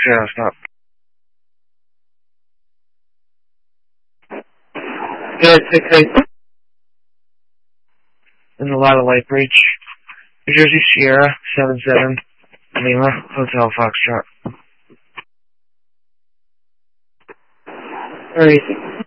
Sierra, stop. Good, 6-8. In the Lada Light Breach. New Jersey Sierra, 7-7. Lima, Hotel Foxtrot. Very easy.